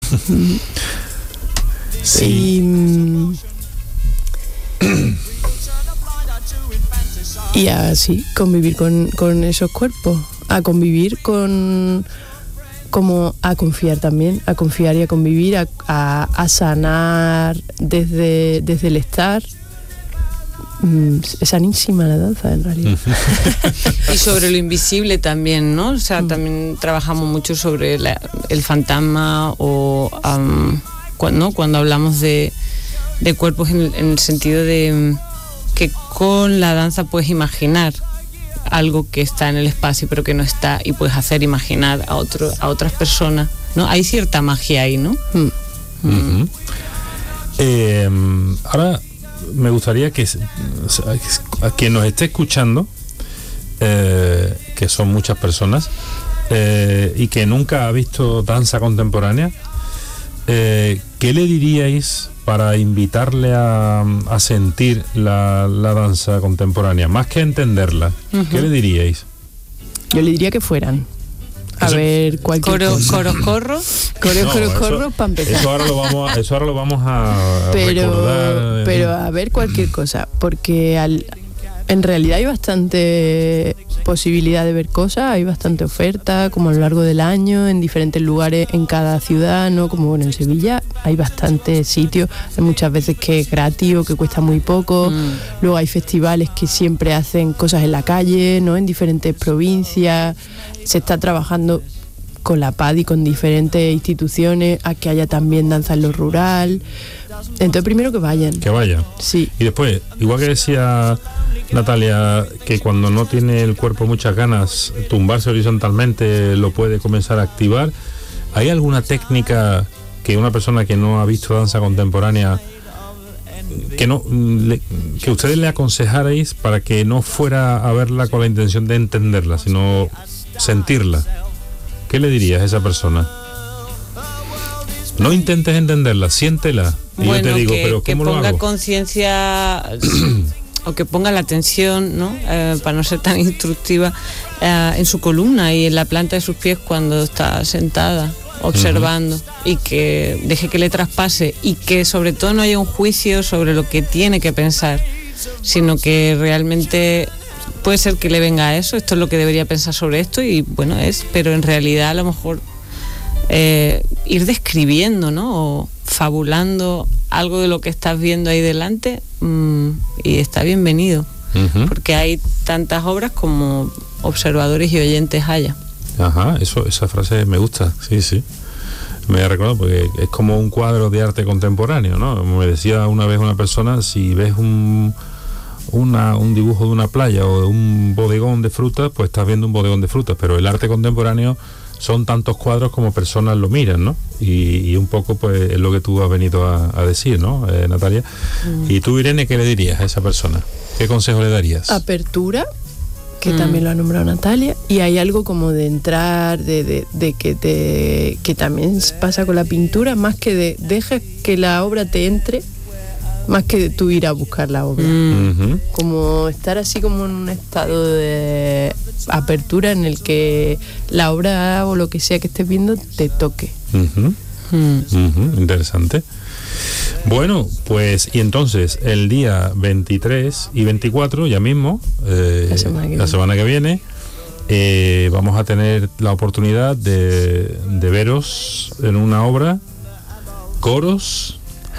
Sí. Y así, convivir con esos cuerpos, a convivir como a confiar también, a confiar y a convivir, a sanar desde el estar. Es sanísima la danza, en realidad. Y sobre lo invisible también, ¿no? O sea, también trabajamos mucho sobre el fantasma o cuando hablamos de cuerpos en el sentido de que con la danza puedes imaginar algo que está en el espacio pero que no está, y puedes hacer imaginar a otras personas, ¿no? Hay cierta magia ahí, ¿no? Ahora me gustaría que a quien nos esté escuchando, que son muchas personas, y que nunca ha visto danza contemporánea, ¿qué le diríais para invitarle a sentir la danza contemporánea? Más que entenderla, ¿qué le diríais? Yo le diría que fueran a ver cualquier cosa. Corros, para empezar. Eso ahora lo vamos a recordar. Pero a ver cualquier cosa, porque en realidad hay bastante posibilidad de ver cosas, hay bastante oferta, como a lo largo del año, en diferentes lugares en cada ciudad, ¿no? Como bueno, en Sevilla hay bastantes sitios, hay muchas veces que es gratis o que cuesta muy poco. Luego hay festivales que siempre hacen cosas en la calle, ¿no? En diferentes provincias. Se está trabajando con la PAD y con diferentes instituciones a que haya también danza en lo rural. Entonces primero que vayan. Que vayan. Sí. Y después, igual que decía Natalia, que cuando no tiene el cuerpo muchas ganas, tumbarse horizontalmente lo puede comenzar a activar. ¿Hay alguna técnica que una persona que no ha visto danza contemporánea, que ustedes le aconsejarais para que no fuera a verla con la intención de entenderla, sino sentirla? ¿Qué le dirías a esa persona? No intentes entenderla, siéntela. Y bueno, yo te digo, pero que ¿cómo lo hago? ponga conciencia o que ponga la atención, ¿no? Para no ser tan instructiva, en su columna y en la planta de sus pies cuando está sentada, observando, y que deje que le traspase, y que sobre todo no haya un juicio sobre lo que tiene que pensar, sino que realmente puede ser que le venga a eso, esto es lo que debería pensar sobre esto, y bueno, pero en realidad a lo mejor ir describiendo, ¿no? O fabulando algo de lo que estás viendo ahí delante, y está bienvenido, porque hay tantas obras como observadores y oyentes haya. Ajá, esa frase me gusta, sí. Me ha recordado porque es como un cuadro de arte contemporáneo, ¿no? Me decía una vez una persona, si ves un dibujo de una playa o de un bodegón de frutas, pues estás viendo un bodegón de frutas, pero el arte contemporáneo son tantos cuadros como personas lo miran, ¿no? Y un poco pues es lo que tú has venido a decir, ¿no, Natalia? Y tú, Irene, ¿qué le dirías a esa persona? ¿Qué consejo le darías? Apertura, que también lo ha nombrado Natalia, y hay algo como de entrar, de que también pasa con la pintura, más que dejes que la obra te entre, más que tú ir a buscar la obra. Como estar así como en un estado de apertura en el que la obra o lo que sea que estés viendo te toque. Interesante. Bueno, pues y entonces el día 23 y 24 ya mismo, la semana que viene, vamos a tener la oportunidad de veros en una obra, Corros,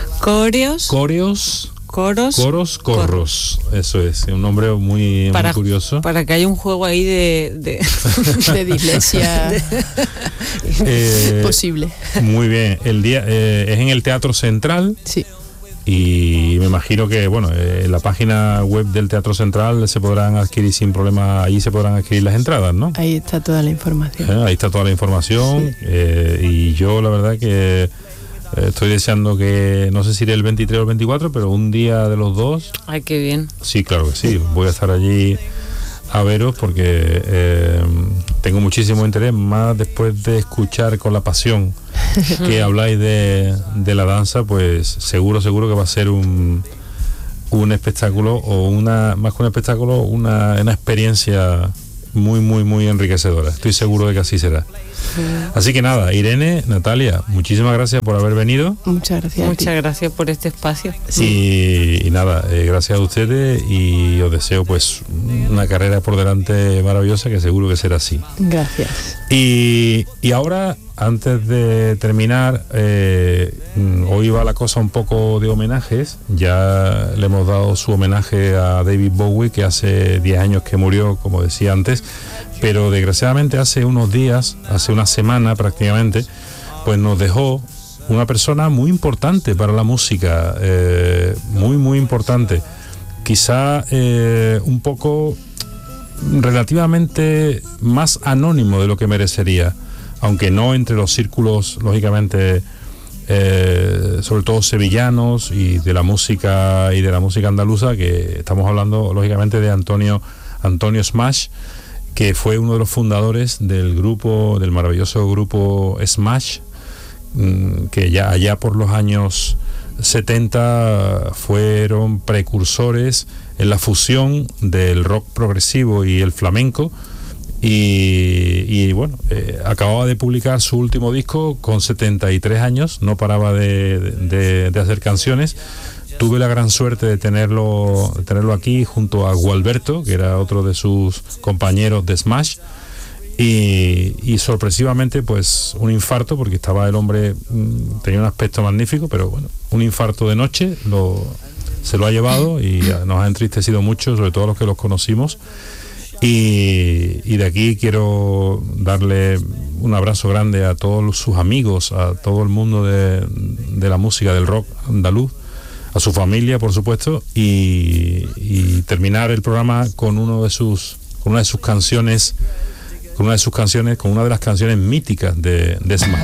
eso es, un nombre muy curioso. Para que haya un juego ahí de dislexia posible. Muy bien, el día es en el Teatro Central. Sí. Y me imagino que, en la página web del Teatro Central se podrán adquirir sin problema, ahí se podrán adquirir las entradas, ¿no? Ahí está toda la información. Ahí está toda la información, sí. Y yo la verdad que estoy deseando que, no sé si iré el 23 o el 24, pero un día de los dos. Ay, qué bien. Sí, claro que sí, voy a estar allí a veros porque tengo muchísimo interés, más después de escuchar con la pasión que habláis de la danza, pues seguro que va a ser un espectáculo, o más que un espectáculo, una experiencia muy, muy, muy enriquecedora. Estoy seguro de que así será. Así que nada, Irene, Natalia, muchísimas gracias por haber venido. Muchas gracias. Muchas gracias por este espacio. Y nada, gracias a ustedes y os deseo pues una carrera por delante maravillosa, que seguro que será así. Gracias. Y ahora, antes de terminar, hoy va la cosa un poco de homenajes. Ya le hemos dado su homenaje a David Bowie, que hace 10 años que murió, como decía antes, pero desgraciadamente hace unos días, hace una semana prácticamente, pues nos dejó una persona muy importante para la música, muy, muy importante. Quizá un poco relativamente más anónimo de lo que merecería, aunque no entre los círculos, lógicamente, sobre todo sevillanos y de la música andaluza, que estamos hablando lógicamente de Antonio Smash, que fue uno de los fundadores del maravilloso grupo Smash, que ya allá por los años 70 fueron precursores en la fusión del rock progresivo y el flamenco. Y bueno, acababa de publicar su último disco con 73 años, no paraba de hacer canciones. Tuve la gran suerte de tenerlo aquí junto a Gualberto, que era otro de sus compañeros de Smash, y sorpresivamente pues un infarto, porque estaba el hombre, tenía un aspecto magnífico, pero bueno, un infarto de noche se lo ha llevado y nos ha entristecido mucho, sobre todo los que los conocimos. Y de aquí quiero darle un abrazo grande a todos sus amigos, a todo el mundo de la música, del rock andaluz, a su familia, por supuesto, y terminar el programa con una de las canciones míticas de Smash.